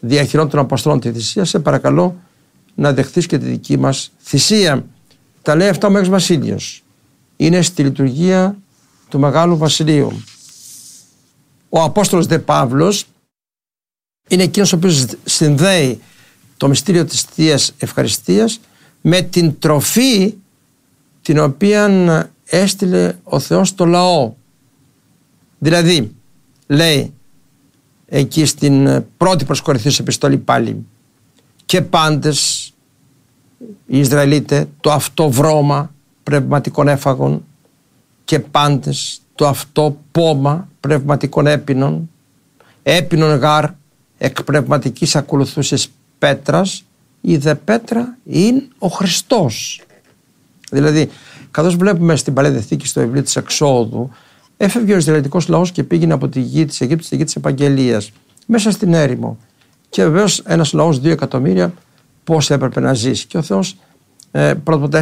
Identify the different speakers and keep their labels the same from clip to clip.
Speaker 1: διαχειρών των Αποστόλων τη θυσία, σε παρακαλώ να δεχθείς και τη δική μας θυσία. Τα λέει αυτά ο Μέγας Βασίλειος. Είναι στη λειτουργία του Μεγάλου Βασιλείου. Ο Απόστολος Δε Παύλος είναι εκείνος ο οποίος συνδέει το μυστήριο της Θείας Ευχαριστίας με την τροφή την οποία έστειλε ο Θεός στο λαό. Δηλαδή, λέει εκεί στην πρώτη προς Κορινθίους επιστολή πάλι, και πάντες οι Ισραηλίτες το αυτό βρώμα πνευματικών έφαγων και πάντες το αυτό πόμα πνευματικών έπινων, έπινον γάρ εκ πνευματικής ακολουθούσης πέτρας, η δε πέτρα είναι ο Χριστός. Δηλαδή, καθώς βλέπουμε στην Παλαιά Διαθήκη στο βιβλίο της Εξόδου, έφευγε ο Ισραηλιτικός λαός και πήγαινε από τη γη της Αιγύπτου στη γη της επαγγελίας, μέσα στην έρημο. Και βεβαίως ένας λαός 2 εκατομμύρια πώς έπρεπε να ζήσει. Και ο Θεός πρώτα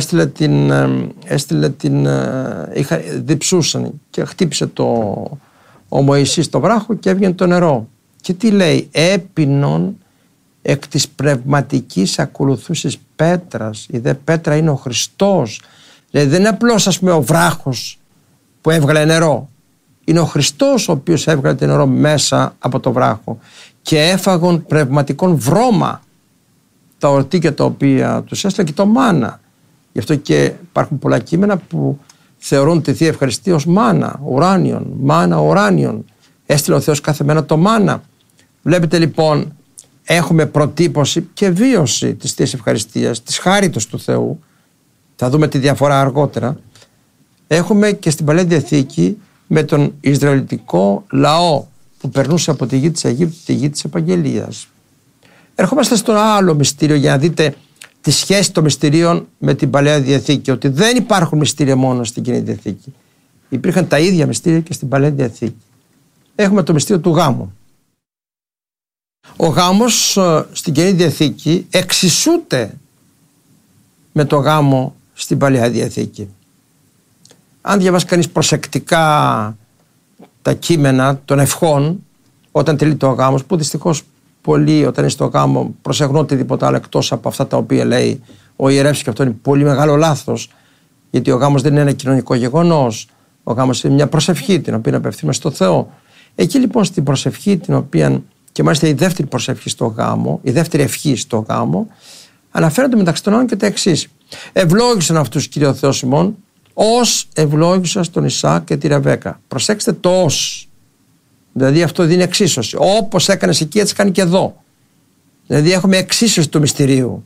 Speaker 1: διψούσαν και χτύπησε ο Μωυσής το βράχο και έβγαινε το νερό. Και τι λέει? Έπινον εκ της πνευματικής ακολουθούσης πέτρας. Η δε πέτρα είναι ο Χριστός. Δηλαδή δεν είναι απλώς, ας πούμε, ο βράχος που έβγαλε νερό. Είναι ο Χριστός ο οποίος έβγαλε το νερό μέσα από το βράχο. Και έφαγον πνευματικών βρώμα τα ορτίκια τα οποία τους έστειλε και το μάνα. Γι' αυτό και υπάρχουν πολλά κείμενα που θεωρούν τη Θεία Ευχαριστία ως μάνα ουράνιον. Έστειλε ο Θεός κάθε μέρα το μάνα. Βλέπετε λοιπόν, έχουμε προτύπωση και βίωση της Θείας Ευχαριστίας, της χάριτος του Θεού. Θα δούμε τη διαφορά αργότερα. Έχουμε και στην Παλαιά Διαθήκη με τον Ισραηλιτικό λαό που περνούσε από τη γη της Αιγύπτου τη γη της επαγγελίας. Ερχόμαστε στο άλλο μυστήριο για να δείτε τη σχέση των μυστηρίων με την Παλαιά Διαθήκη, ότι δεν υπάρχουν μυστήρια μόνο στην Καινή Διαθήκη. Υπήρχαν τα ίδια μυστήρια και στην Παλαιά Διαθήκη. Έχουμε το μυστήριο του γάμου. Ο γάμος στην Καινή Διαθήκη εξισούται με το γάμο στην Παλαιά Διαθήκη. Αν διαβάσει κανείς προσεκτικά τα κείμενα των ευχών όταν τελείται ο γάμος, που δυστυχώς πολλοί όταν είναι στο γάμο προσεχνούν οτιδήποτε άλλο εκτός από αυτά τα οποία λέει ο ιερεύς, και αυτό είναι πολύ μεγάλο λάθος, γιατί ο γάμος δεν είναι ένα κοινωνικό γεγονός. Ο γάμος είναι μια προσευχή την οποία απευθύνουμε στο Θεό. Εκεί λοιπόν στην προσευχή, την οποία και μάλιστα η δεύτερη προσευχή στο γάμο, η δεύτερη ευχή στο γάμο, αναφέρονται μεταξύ των άλλων και τα εξής. Ευλόγησαν αυτούς, Κύριε ο Θεός ημών, ως ευλόγησας τον Ισαάκ και τη Ρεβέκα. Προσέξτε το ως. Δηλαδή αυτό δίνει εξίσωση. Όπως έκανες εκεί, έτσι κάνει και εδώ. Δηλαδή έχουμε εξίσωση του μυστηρίου.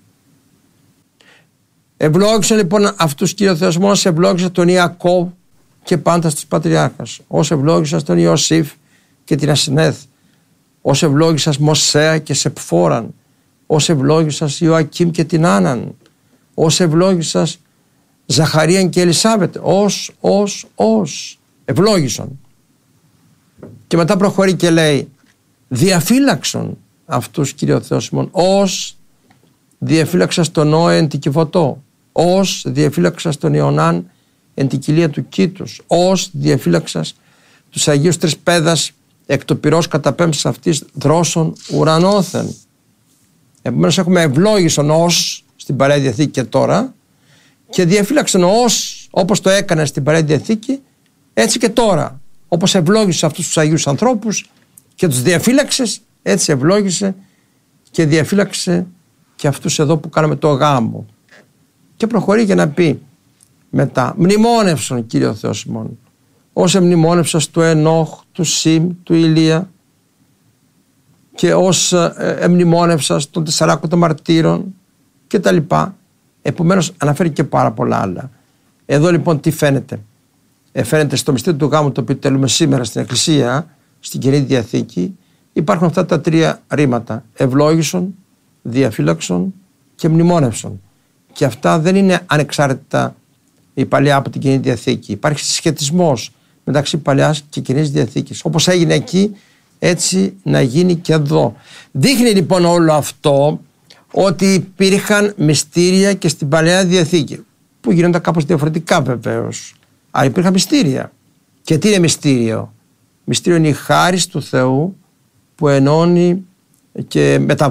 Speaker 1: Ευλόγησαν λοιπόν αυτούς, Κύριε ο Θεός ημών, ως ευλόγησαν τον Ιακώβ και πάντα στους πατριάρχας. Ως ευλόγησαν τον Ιωσήφ και την Ασυνέθ. Ως ευλόγησας Μωσέα και Σεπφόραν. Ως ευλόγησας Ιωακήμ και την Άνναν. Ως ευλόγησας Ζαχαρίαν και Ελισάβετ. Ως ευλόγησον. Και μετά προχωρεί και λέει, διαφύλαξον αυτούς, Κύριε ο Θεός ημών, ως διαφύλαξας τον Νόε εν την Κιβωτό, ως διαφύλαξας τον Ιωνάν εν την κοιλία του Κήτους, ως διαφύλαξας τους Αγίους Τρεις Πέδας εκ το πυρός καταπέμψης αυτής δρόσων ουρανόθεν. Επομένως έχουμε ευλόγησον ως στην Παλαιά Διαθήκη και τώρα, και διαφύλαξον ως, όπως το έκανε στην Παλαιά Διαθήκη, έτσι και τώρα. Όπως ευλόγησε αυτούς τους Αγίους ανθρώπους και τους διαφύλαξες, έτσι ευλόγησε και διαφύλαξε και αυτούς εδώ που κάναμε το γάμο. Και προχωρεί για να πει μετά, μνημόνευσον, Κύριε ο Θεός ημών, ως εμνημόνευσας του Ενόχ, του Σιμ, του Ηλία, και ως εμνημόνευσας των 40 των μαρτύρων και τα λοιπά. Επομένως αναφέρει και πάρα πολλά άλλα. Εδώ λοιπόν τι φαίνεται? Φαίνεται στο μυστήριο του γάμου, το οποίο τελούμε σήμερα στην Εκκλησία, στην Καινή Διαθήκη, υπάρχουν αυτά τα 3 ρήματα: ευλόγησον, διαφύλαξον και μνημόνευσον. Και αυτά δεν είναι ανεξάρτητα η Παλαιά από την Καινή Διαθήκη. Υπάρχει συσχετισμός μεταξύ Παλαιάς και Καινής Διαθήκης. Όπως έγινε εκεί, έτσι να γίνει και εδώ. Δείχνει λοιπόν όλο αυτό ότι υπήρχαν μυστήρια και στην Παλαιά Διαθήκη, που γίνονταν κάπως διαφορετικά βεβαίως. Αλλά υπήρχαν μυστήρια. Και τι είναι μυστήριο? Μυστήριο είναι η χάρις του Θεού που ενώνει και